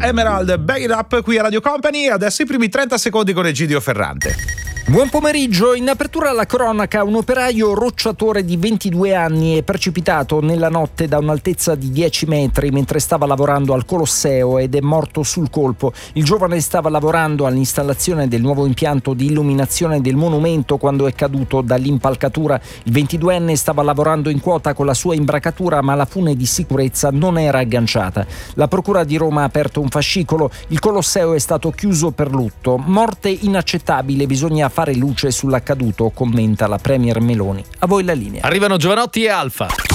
Emerald, Bag It Up qui a Radio Company. Adesso i primi 30 secondi con Egidio Ferrante. Buon pomeriggio. In apertura alla cronaca, un operaio rocciatore di 22 anni è precipitato nella notte da un'altezza di 10 metri mentre stava lavorando al Colosseo ed è morto sul colpo. Il giovane stava lavorando all'installazione del nuovo impianto di illuminazione del monumento quando è caduto dall'impalcatura. Il 22enne stava lavorando in quota con la sua imbracatura, ma la fune di sicurezza non era agganciata. La Procura di Roma ha aperto un fascicolo. Il Colosseo è stato chiuso per lutto. Morte inaccettabile, bisogna fare luce sull'accaduto, commenta la Premier Meloni. A voi la linea. Arrivano Giovanotti e Alfa.